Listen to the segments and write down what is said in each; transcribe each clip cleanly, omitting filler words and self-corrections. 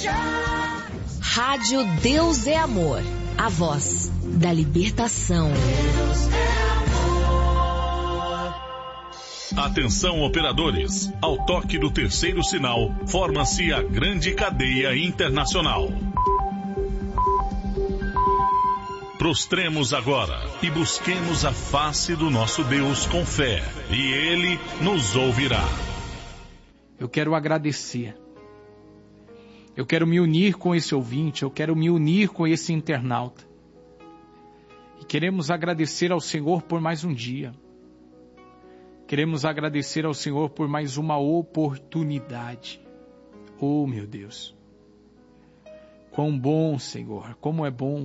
Rádio Deus é Amor, a voz da libertação. Atenção, operadores. Ao toque do terceiro sinal, forma-se a grande cadeia internacional. Prostremos agora e busquemos a face do nosso Deus com fé, e Ele nos ouvirá. Eu quero agradecer. Eu quero me unir com esse ouvinte, eu quero me unir com esse internauta. E queremos agradecer ao Senhor por mais um dia. Queremos agradecer ao Senhor por mais uma oportunidade. Oh, meu Deus! Quão bom, Senhor, como é bom.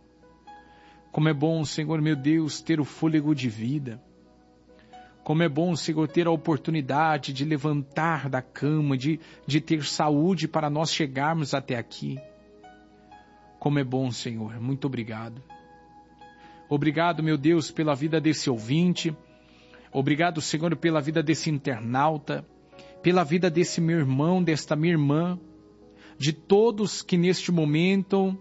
Como é bom, Senhor, meu Deus, ter o fôlego de vida. Como é bom, Senhor, ter a oportunidade de levantar da cama, de ter saúde para nós chegarmos até aqui. Como é bom, Senhor, muito obrigado. Obrigado, meu Deus, pela vida desse ouvinte. Obrigado, Senhor, pela vida desse internauta, pela vida desse meu irmão, desta minha irmã, de todos que neste momento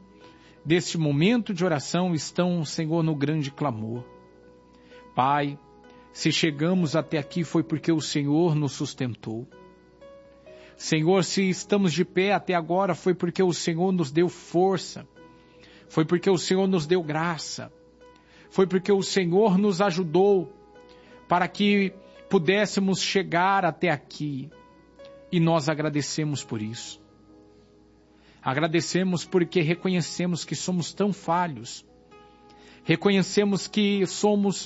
de oração estão, Senhor, no grande clamor. Pai, se chegamos até aqui foi porque o Senhor nos sustentou. Senhor, se estamos de pé até agora foi porque o Senhor nos deu força. Foi porque o Senhor nos deu graça. Foi porque o Senhor nos ajudou para que pudéssemos chegar até aqui. E nós agradecemos por isso. Agradecemos porque reconhecemos que somos tão falhos. Reconhecemos que somos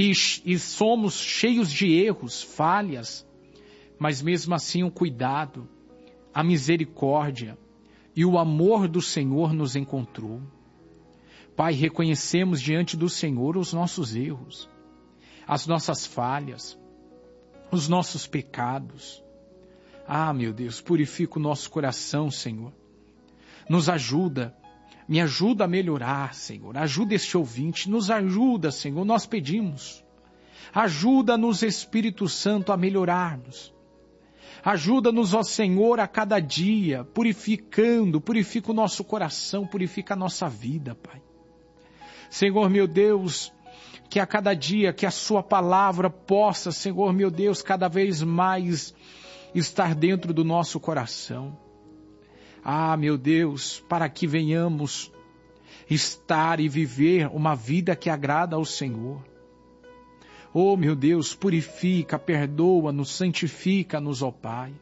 cheios de erros, falhas, mas mesmo assim o cuidado, a misericórdia e o amor do Senhor nos encontrou. Pai, reconhecemos diante do Senhor os nossos erros, as nossas falhas, os nossos pecados. Ah, meu Deus, purifica o nosso coração, Senhor. Nos ajuda. Me ajuda a melhorar, Senhor. Ajuda este ouvinte. Nos ajuda, Senhor. Nós pedimos. Ajuda-nos, Espírito Santo, a melhorarmos. Ajuda-nos, ó Senhor, a cada dia, purifica o nosso coração, purifica a nossa vida, Pai. Senhor, meu Deus, que a cada dia, que a Sua palavra possa, Senhor, meu Deus, cada vez mais estar dentro do nosso coração. Ah, meu Deus, para que venhamos estar e viver uma vida que agrada ao Senhor. Oh, meu Deus, purifica, perdoa-nos, santifica-nos, ó Pai.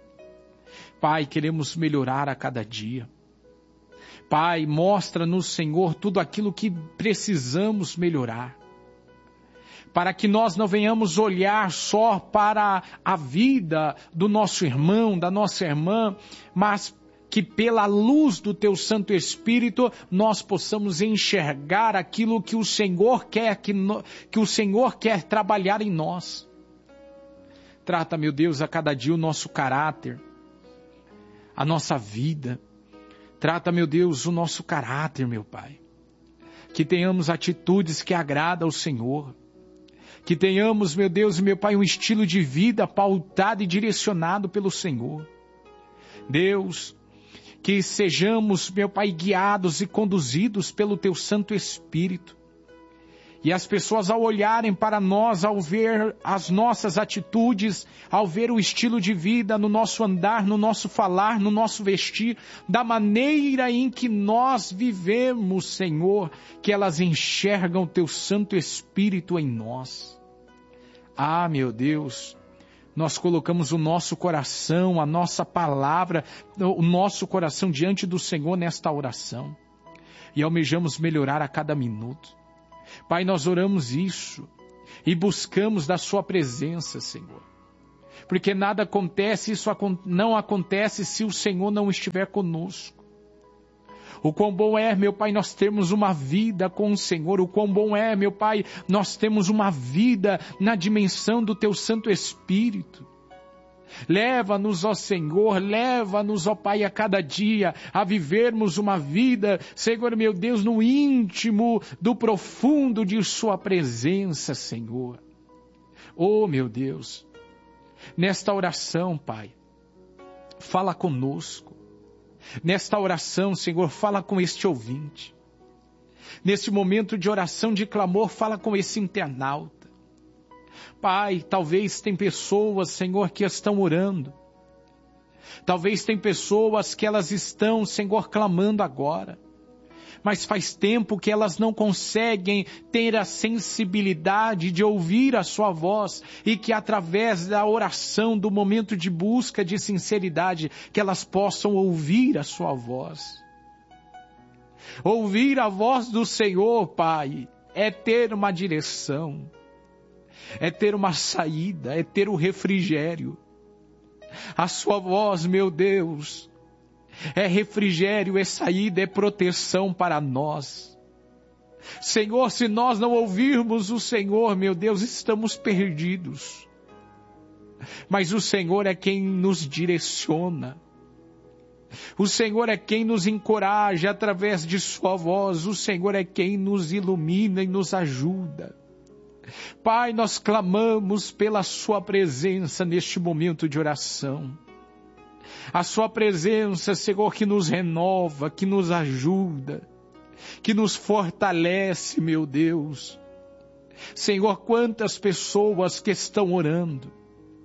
Pai, queremos melhorar a cada dia. Pai, mostra-nos, Senhor, tudo aquilo que precisamos melhorar. Para que nós não venhamos olhar só para a vida do nosso irmão, da nossa irmã, mas que pela luz do Teu Santo Espírito nós possamos enxergar aquilo que o Senhor quer, que o Senhor quer trabalhar em nós. Trata, meu Deus, a cada dia o nosso caráter, a nossa vida. Trata, meu Deus, o nosso caráter, meu Pai. Que tenhamos atitudes que agradam ao Senhor. Que tenhamos, meu Deus e meu Pai, um estilo de vida pautado e direcionado pelo Senhor. Deus, que sejamos, meu Pai, guiados e conduzidos pelo Teu Santo Espírito. E as pessoas ao olharem para nós, ao ver as nossas atitudes, ao ver o estilo de vida no nosso andar, no nosso falar, no nosso vestir, da maneira em que nós vivemos, Senhor, que elas enxergam o Teu Santo Espírito em nós. Ah, meu Deus, nós colocamos o nosso coração, a nossa palavra, o nosso coração diante do Senhor nesta oração. E almejamos melhorar a cada minuto. Pai, nós oramos isso e buscamos da Sua presença, Senhor. Porque nada acontece, isso não acontece se o Senhor não estiver conosco. O quão bom é, meu Pai, nós termos uma vida com o Senhor. O quão bom é, meu Pai, nós temos uma vida na dimensão do Teu Santo Espírito. Leva-nos, ó Senhor, leva-nos, ó Pai, a cada dia a vivermos uma vida, Senhor, meu Deus, no íntimo, do profundo de Sua presença, Senhor. Oh, meu Deus, nesta oração, Pai, fala conosco. Nesta oração, Senhor, fala com este ouvinte. Nesse momento de oração, de clamor, fala com esse internauta. Pai, talvez tem pessoas, Senhor, que estão orando. Talvez tem pessoas que elas estão, Senhor, clamando agora. Mas faz tempo que elas não conseguem ter a sensibilidade de ouvir a sua voz e que através da oração, do momento de busca de sinceridade, que elas possam ouvir a sua voz. Ouvir a voz do Senhor, Pai, é ter uma direção, é ter uma saída, é ter o refrigério. A sua voz, meu Deus, é refrigério, é saída, é proteção para nós. Senhor, se nós não ouvirmos o Senhor, meu Deus, estamos perdidos. Mas o Senhor é quem nos direciona. O Senhor é quem nos encoraja através de sua voz. O Senhor é quem nos ilumina e nos ajuda. Pai, nós clamamos pela sua presença neste momento de oração. A sua presença, Senhor, que nos renova, que nos ajuda, que nos fortalece, meu Deus. Senhor, quantas pessoas que estão orando,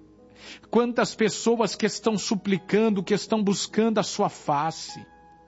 quantas pessoas que estão suplicando, que estão buscando a sua face.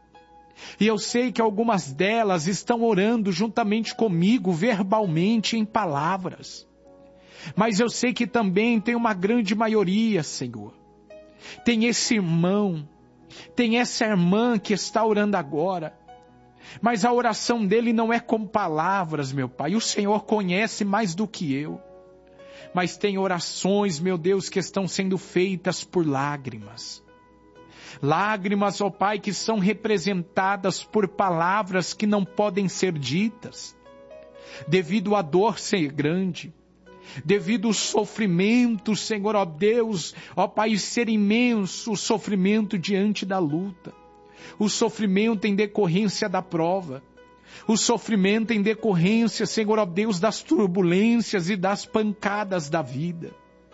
E eu sei que algumas delas estão orando juntamente comigo, verbalmente, em palavras. Mas eu sei que também tem uma grande maioria, Senhor. Tem esse irmão, tem essa irmã que está orando agora. Mas a oração dele não é com palavras, meu Pai. O Senhor conhece mais do que eu. Mas tem orações, meu Deus, que estão sendo feitas por lágrimas. Lágrimas, ó Pai, que são representadas por palavras que não podem ser ditas. Devido à dor ser grande. Devido ao sofrimento, Senhor, ó Deus, ó Pai, ser imenso o sofrimento diante da luta. O sofrimento em decorrência da prova. O sofrimento em decorrência, Senhor, ó Deus, das turbulências e das pancadas da vida.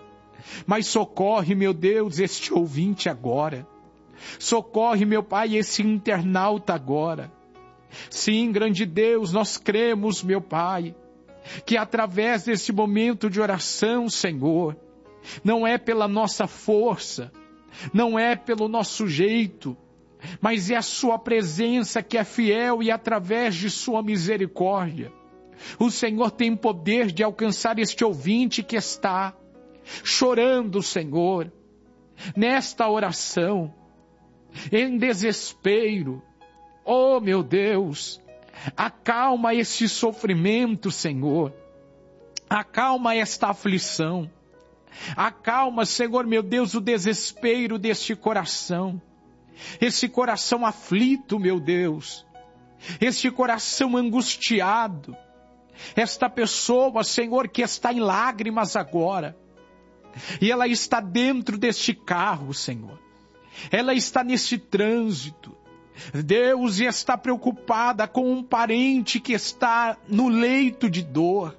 Mas socorre, meu Deus, este ouvinte agora. Socorre, meu Pai, esse internauta agora. Sim, grande Deus, nós cremos, meu Pai, que através desse momento de oração, Senhor, não é pela nossa força, não é pelo nosso jeito, mas é a sua presença que é fiel e através de sua misericórdia. O Senhor tem poder de alcançar este ouvinte que está chorando, Senhor, nesta oração, em desespero. Oh, meu Deus, acalma esse sofrimento, Senhor. Acalma esta aflição. Acalma, Senhor, meu Deus, o desespero deste coração. Esse coração aflito, meu Deus. Este coração angustiado. Esta pessoa, Senhor, que está em lágrimas agora. E ela está dentro deste carro, Senhor. Ela está nesse trânsito. Deus, e está preocupada com um parente que está no leito de dor.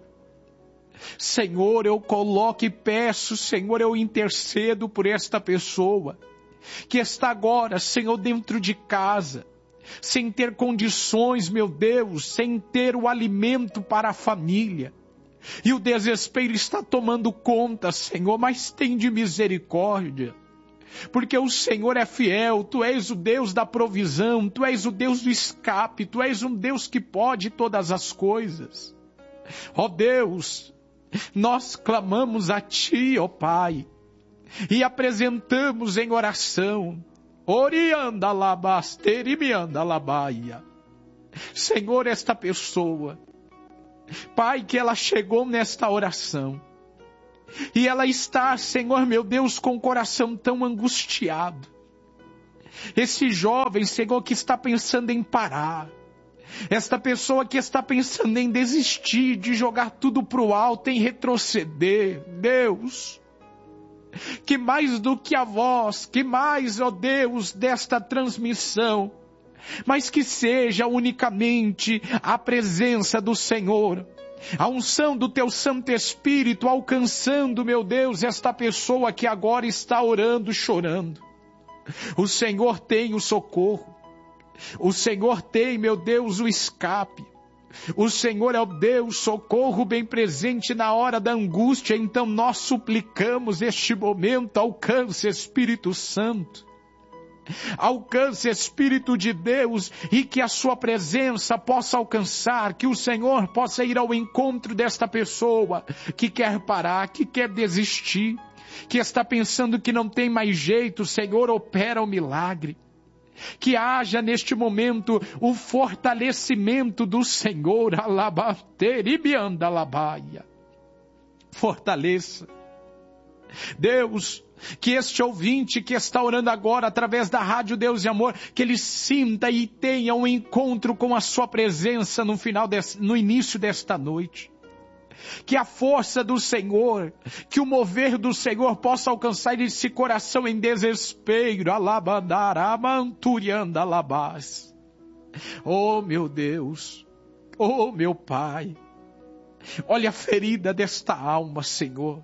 Senhor, eu coloco e peço, Senhor, eu intercedo por esta pessoa que está agora, Senhor, dentro de casa, sem ter condições, meu Deus, sem ter o alimento para a família. E o desespero está tomando conta, Senhor, mas tem de misericórdia. Porque o Senhor é fiel, Tu és o Deus da provisão, Tu és o Deus do escape, Tu és um Deus que pode todas as coisas. Ó Deus, nós clamamos a Ti, ó Pai, e apresentamos em oração. Orianda labaster me anda labaia. Senhor, esta pessoa, Pai, que ela chegou nesta oração, e ela está, Senhor, meu Deus, com o coração tão angustiado. Esse jovem, Senhor, que está pensando em parar. Esta pessoa que está pensando em desistir, de jogar tudo para o alto, em retroceder. Deus, que mais do que a voz, que mais, ó Deus, desta transmissão, mas que seja unicamente a presença do Senhor, a unção do Teu Santo Espírito alcançando, meu Deus, esta pessoa que agora está orando, chorando. O Senhor tem o socorro. O Senhor tem, meu Deus, o escape. O Senhor é o Deus, socorro bem presente na hora da angústia. Então nós suplicamos este momento, alcance Espírito Santo. Alcance Espírito de Deus e que a sua presença possa alcançar, que o Senhor possa ir ao encontro desta pessoa que quer parar, que quer desistir, que está pensando que não tem mais jeito. Senhor, opera o milagre. Que haja neste momento o fortalecimento do Senhor. Fortaleça. Deus, que este ouvinte que está orando agora através da Rádio Deus e Amor, que ele sinta e tenha um encontro com a sua presença no início desta noite. Que a força do Senhor, que o mover do Senhor possa alcançar esse coração em desespero. Oh meu Deus, oh meu Pai, olha a ferida desta alma, Senhor.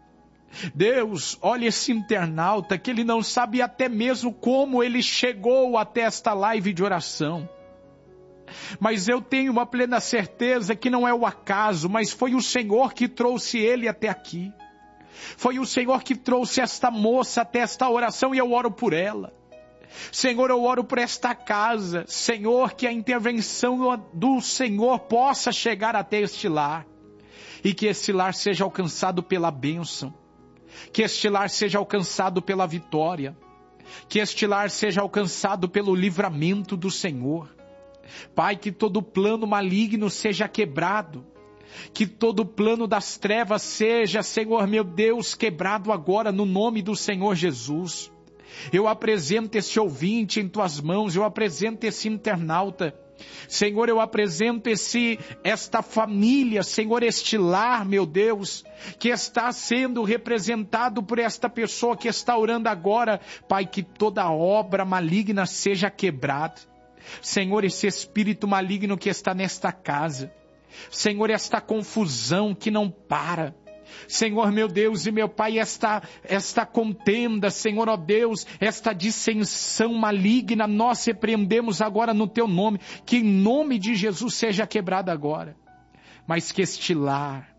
Deus, olha esse internauta que ele não sabe até mesmo como ele chegou até esta live de oração. Mas eu tenho uma plena certeza que não é o acaso, mas foi o Senhor que trouxe ele até aqui. Foi o Senhor que trouxe esta moça até esta oração e eu oro por ela. Senhor, eu oro por esta casa. Senhor, que a intervenção do Senhor possa chegar até este lar. E que este lar seja alcançado pela bênção. Que este lar seja alcançado pela vitória. Que este lar seja alcançado pelo livramento do Senhor. Pai, que todo plano maligno seja quebrado, que todo plano das trevas seja, Senhor meu Deus, quebrado agora no nome do Senhor Jesus. Eu apresento esse ouvinte em tuas mãos, eu apresento esse internauta, Senhor, eu apresento esta família, Senhor, este lar, meu Deus, que está sendo representado por esta pessoa que está orando agora. Pai, que toda obra maligna seja quebrada. Senhor, esse espírito maligno que está nesta casa, Senhor, esta confusão que não para, Senhor, meu Deus e meu Pai, esta contenda, Senhor, ó Deus, esta dissensão maligna, nós repreendemos agora no Teu nome, que em nome de Jesus seja quebrada agora, mas que este lar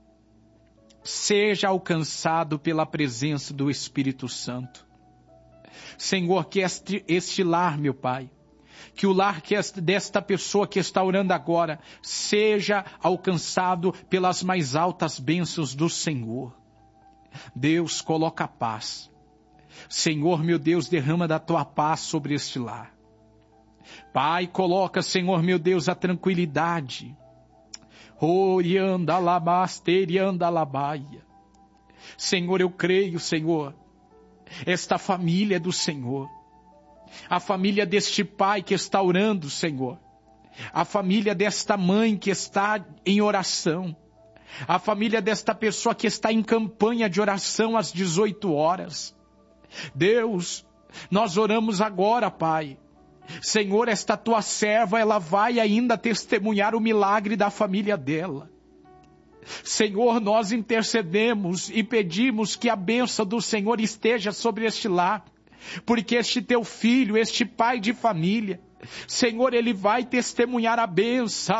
seja alcançado pela presença do Espírito Santo. Senhor, que este lar, meu Pai, que o lar desta pessoa que está orando agora seja alcançado pelas mais altas bênçãos do Senhor. Deus, coloca a paz. Senhor, meu Deus, derrama da Tua paz sobre este lar. Pai, coloca, Senhor, meu Deus, a tranquilidade. Senhor, eu creio, Senhor, esta família é do Senhor. A família deste pai que está orando, Senhor. A família desta mãe que está em oração. A família desta pessoa que está em campanha de oração às 18 horas. Deus, nós oramos agora, Pai. Senhor, esta Tua serva, ela vai ainda testemunhar o milagre da família dela. Senhor, nós intercedemos e pedimos que a bênção do Senhor esteja sobre este lar. Porque este Teu filho, este pai de família, Senhor, ele vai testemunhar a bênção.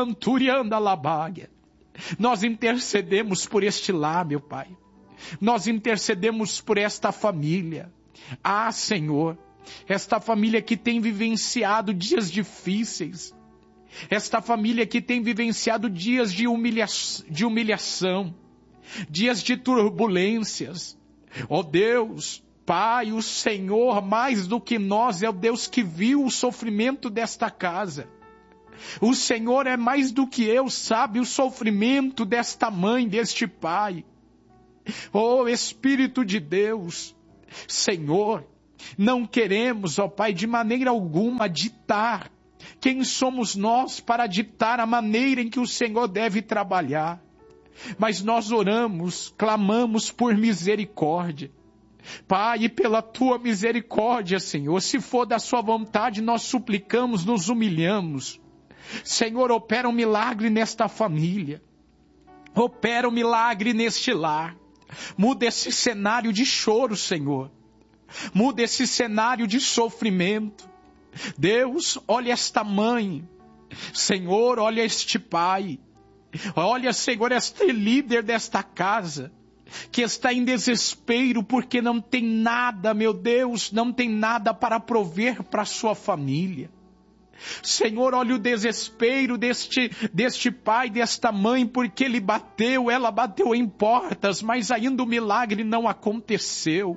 Nós intercedemos por este lar, meu Pai. Nós intercedemos por esta família. Ah, Senhor, esta família que tem vivenciado dias difíceis. Esta família que tem vivenciado dias de humilhação. Dias de turbulências. Ó Deus, Pai, o Senhor, mais do que nós, é o Deus que viu o sofrimento desta casa. O Senhor é mais do que eu, sabe o sofrimento desta mãe, deste pai. Oh, Espírito de Deus, Senhor, não queremos, ó Pai, de maneira alguma ditar quem somos nós para ditar a maneira em que o Senhor deve trabalhar. Mas nós oramos, clamamos por misericórdia. Pai, e pela Tua misericórdia, Senhor, se for da Sua vontade, nós suplicamos, nos humilhamos. Senhor, opera um milagre nesta família. Opera um milagre neste lar. Muda esse cenário de choro, Senhor. Muda esse cenário de sofrimento. Deus, olha esta mãe. Senhor, olha este pai. Olha, Senhor, este líder desta casa, que está em desespero porque não tem nada, meu Deus, não tem nada para prover para sua família. Senhor, olha o desespero deste pai, desta mãe, porque ela bateu em portas, mas ainda o milagre não aconteceu.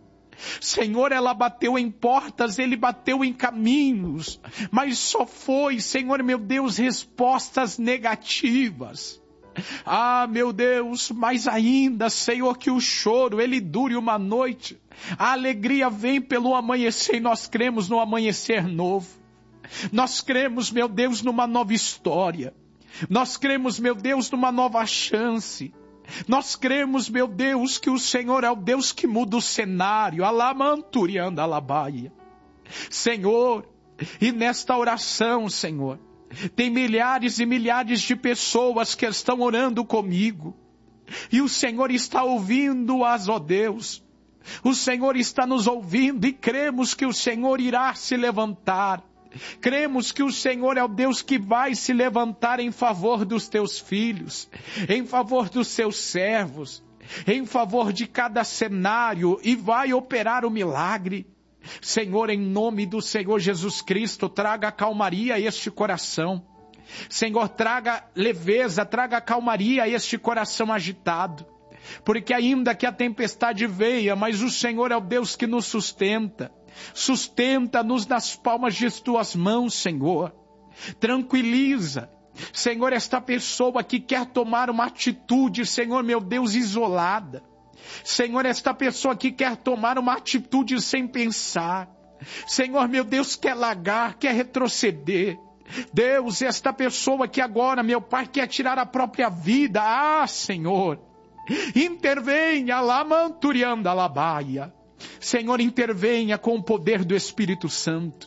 Senhor, ela bateu em portas, ele bateu em caminhos, mas só foi, Senhor, meu Deus, respostas negativas. Ah, meu Deus, mas ainda, Senhor, que o choro, ele dure uma noite. A alegria vem pelo amanhecer e nós cremos no amanhecer novo. Nós cremos, meu Deus, numa nova história. Nós cremos, meu Deus, numa nova chance. Nós cremos, meu Deus, que o Senhor é o Deus que muda o cenário. Alamanturianda alabaia. Senhor, e nesta oração, Senhor, tem milhares e milhares de pessoas que estão orando comigo. E o Senhor está ouvindo-as, ó Deus. O Senhor está nos ouvindo e cremos que o Senhor irá se levantar. Cremos que o Senhor é o Deus que vai se levantar em favor dos teus filhos, em favor dos seus servos, em favor de cada cenário e vai operar o milagre. Senhor, em nome do Senhor Jesus Cristo, traga calmaria a este coração. Senhor, traga leveza, traga calmaria a este coração agitado. Porque ainda que a tempestade venha, mas o Senhor é o Deus que nos sustenta. Sustenta-nos nas palmas de tuas mãos, Senhor. Tranquiliza, Senhor, esta pessoa que quer tomar uma atitude, Senhor, meu Deus, isolada. Senhor, esta pessoa que quer tomar uma atitude sem pensar. Senhor, meu Deus, quer largar, quer retroceder. Deus, esta pessoa que agora, meu Pai, quer tirar a própria vida. Ah, Senhor, intervenha, lamanturianda alabaia. Senhor, intervenha com o poder do Espírito Santo.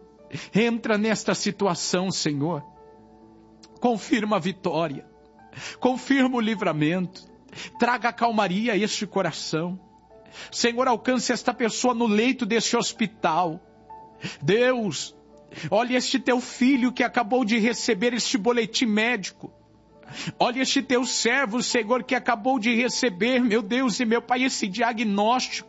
Entra nesta situação, Senhor. Confirma a vitória. Confirma o livramento. Traga calmaria a este coração. Senhor, alcance esta pessoa no leito deste hospital. Deus, olha este teu filho que acabou de receber este boletim médico. Olha este teu servo, Senhor, que acabou de receber, meu Deus e meu Pai, esse diagnóstico.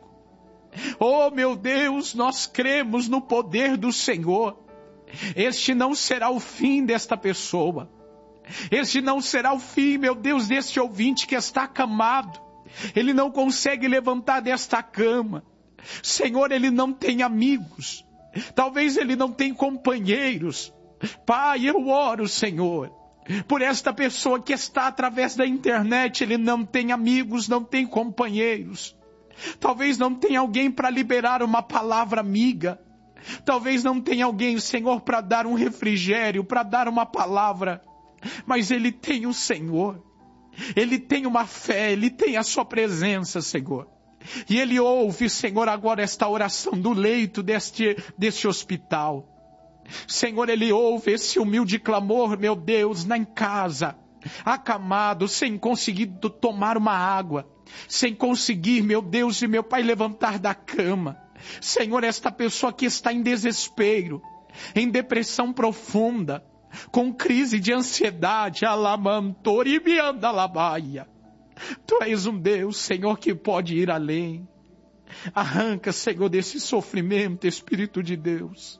Oh, meu Deus, nós cremos no poder do Senhor. Este não será o fim desta pessoa. Este não será o fim, meu Deus, deste ouvinte que está acamado. Ele não consegue levantar desta cama. Senhor, ele não tem amigos. Talvez ele não tenha companheiros. Pai, eu oro, Senhor, por esta pessoa que está através da internet. Ele não tem amigos, não tem companheiros. Talvez não tenha alguém para liberar uma palavra amiga. Talvez não tenha alguém, Senhor, para dar um refrigério, para dar uma palavra. Mas ele tem o Senhor. Ele tem uma fé, ele tem a sua presença, Senhor. E ele ouve, Senhor, agora esta oração do leito deste hospital. Senhor, ele ouve esse humilde clamor, meu Deus, na casa, acamado, sem conseguir tomar uma água. Sem conseguir, meu Deus e meu Pai, levantar da cama. Senhor, esta pessoa que está em desespero, em depressão profunda, com crise de ansiedade, alamantoribiandalabaia. Tu és um Deus, Senhor, que pode ir além. Arranca, Senhor, desse sofrimento, Espírito de Deus.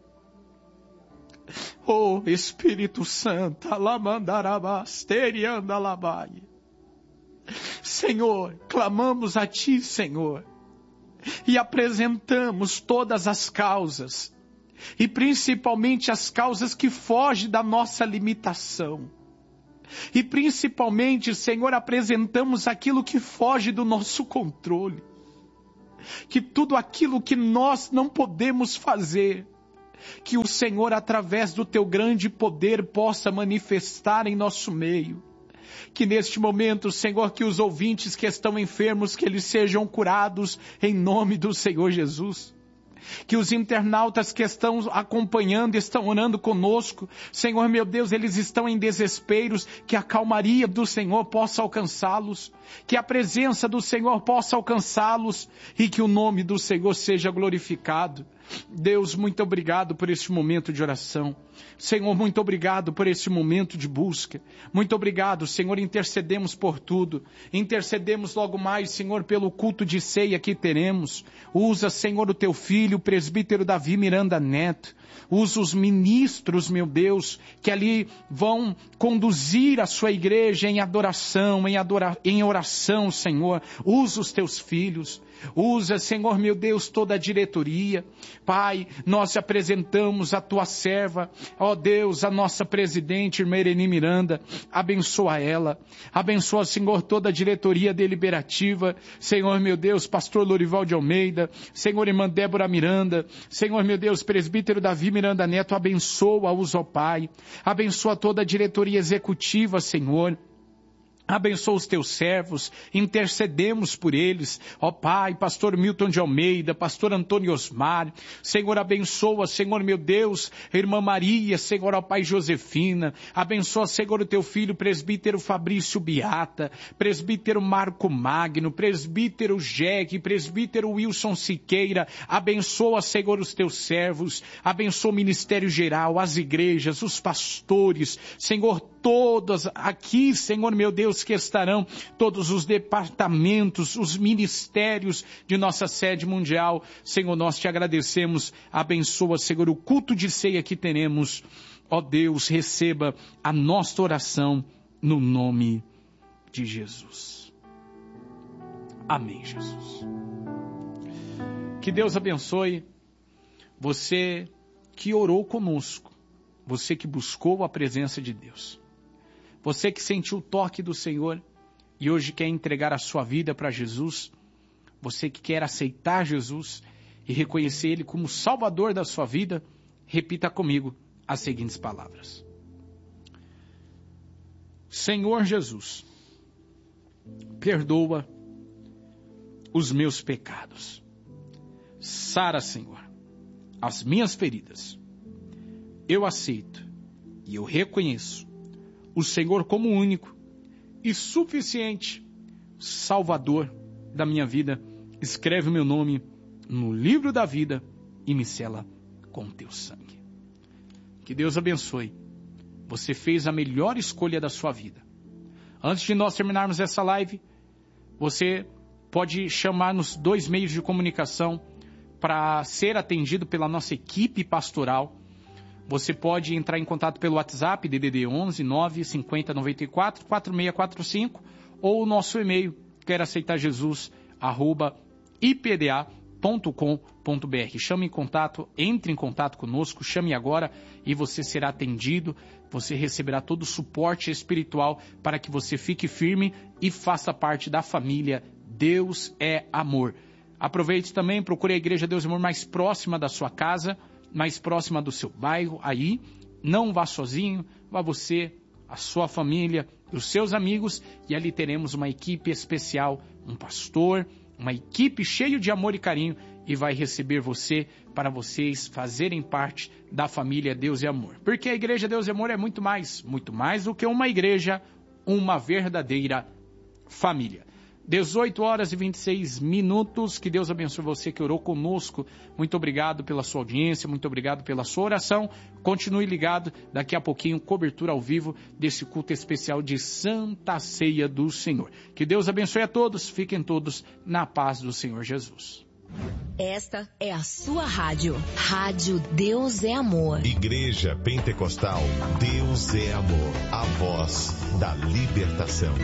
Oh, Espírito Santo, alamandarabasteriandalabaia. Senhor, clamamos a Ti, Senhor, e apresentamos todas as causas, e principalmente as causas que fogem da nossa limitação. E principalmente, Senhor, apresentamos aquilo que foge do nosso controle. Que tudo aquilo que nós não podemos fazer, que o Senhor, através do Teu grande poder, possa manifestar em nosso meio. Que neste momento, Senhor, que os ouvintes que estão enfermos, que eles sejam curados em nome do Senhor Jesus. Que os internautas que estão acompanhando, estão orando conosco, Senhor meu Deus, eles estão em desesperos, que a calmaria do Senhor possa alcançá-los, que a presença do Senhor possa alcançá-los e que o nome do Senhor seja glorificado. Deus, muito obrigado por este momento de oração. Senhor, muito obrigado por este momento de busca. Muito obrigado, Senhor, intercedemos por tudo. Intercedemos logo mais, Senhor, pelo culto de ceia que teremos. Usa, Senhor, o teu filho, o presbítero Davi Miranda Neto. Usa os ministros, meu Deus, que ali vão conduzir a sua igreja em adoração, em oração, Senhor. Usa os teus filhos. Usa, Senhor, meu Deus, toda a diretoria. Pai, nós te apresentamos a tua serva, ó Deus, a nossa presidente, irmã Irene Miranda. Abençoa ela. Abençoa, Senhor, toda a diretoria deliberativa. Senhor, meu Deus, pastor Lorival de Almeida. Senhor, irmã Débora Miranda. Senhor, meu Deus, presbítero Davi Miranda Neto. Abençoa-os, ó Pai. Abençoa toda a diretoria executiva, Senhor. Abençoa os teus servos, intercedemos por eles, ó Pai, pastor Milton de Almeida, pastor Antônio Osmar, Senhor, abençoa, Senhor, meu Deus, irmã Maria, Senhor, ó Pai Josefina, abençoa, Senhor, o teu filho, presbítero Fabrício Beata, presbítero Marco Magno, presbítero Jegue, presbítero Wilson Siqueira, abençoa, Senhor, os teus servos, abençoa o ministério geral, as igrejas, os pastores, Senhor, todas aqui, Senhor, meu Deus, que estarão todos os departamentos, os ministérios de nossa sede mundial. Senhor, nós te agradecemos. Abençoa, Senhor, o culto de ceia que teremos. Ó Deus, receba a nossa oração no nome de Jesus. Amém, Jesus. Que Deus abençoe você que orou conosco, você que buscou a presença de Deus. Você que sentiu o toque do Senhor e hoje quer entregar a sua vida para Jesus, você que quer aceitar Jesus e reconhecer Ele como Salvador da sua vida, repita comigo as seguintes palavras. Senhor Jesus, perdoa os meus pecados. Sara, Senhor, as minhas feridas. Eu aceito e eu reconheço o Senhor como único e suficiente Salvador da minha vida. Escreve o meu nome no livro da vida e me sela com teu sangue. Que Deus abençoe. Você fez a melhor escolha da sua vida. Antes de nós terminarmos essa live, você pode chamar nos 2 meios de comunicação para ser atendido pela nossa equipe pastoral. Você pode entrar em contato pelo WhatsApp, DDD 11 9 50 94 4645, ou o nosso e-mail, queraceitarjesus@ipda.com.br. Chame em contato, entre em contato conosco, chame agora e você será atendido. Você receberá todo o suporte espiritual para que você fique firme e faça parte da família Deus é Amor. Aproveite também, procure a Igreja Deus é Amor mais próxima da sua casa, mais próxima do seu bairro, aí, não vá sozinho, vá você, a sua família, os seus amigos, e ali teremos uma equipe especial, um pastor, uma equipe cheia de amor e carinho, e vai receber você, para vocês fazerem parte da família Deus é Amor. Porque a Igreja Deus é Amor é muito mais do que uma igreja, uma verdadeira família. 18h26. Que Deus abençoe você que orou conosco. Muito obrigado pela sua audiência, muito obrigado pela sua oração. Continue ligado, daqui a pouquinho, cobertura ao vivo desse culto especial de Santa Ceia do Senhor. Que Deus abençoe a todos, fiquem todos na paz do Senhor Jesus. Esta é a sua rádio. Rádio Deus é Amor. Igreja Pentecostal Deus é Amor. A voz da libertação.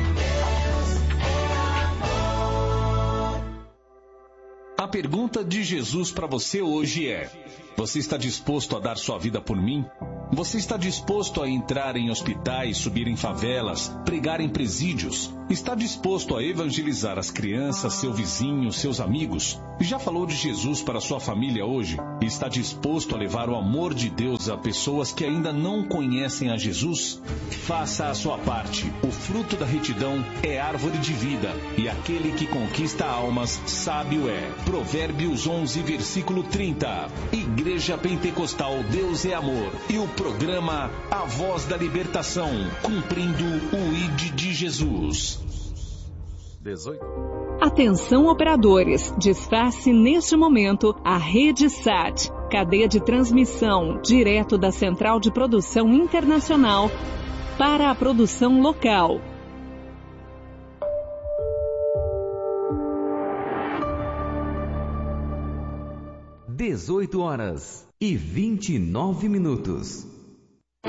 A pergunta de Jesus para você hoje é: você está disposto a dar sua vida por mim? Você está disposto a entrar em hospitais, subir em favelas, pregar em presídios? Está disposto a evangelizar as crianças, seu vizinho, seus amigos? Já falou de Jesus para sua família hoje? Está disposto a levar o amor de Deus a pessoas que ainda não conhecem a Jesus? Faça a sua parte. O fruto da retidão é árvore de vida, e aquele que conquista almas, sábio é. Provérbios 11, versículo 30. Igreja Pentecostal Deus é Amor e o programa A Voz da Libertação, cumprindo o ID de Jesus. 18. Atenção operadores, desface neste momento a rede SAT, cadeia de transmissão direto da Central de Produção Internacional para a produção local. 18h29.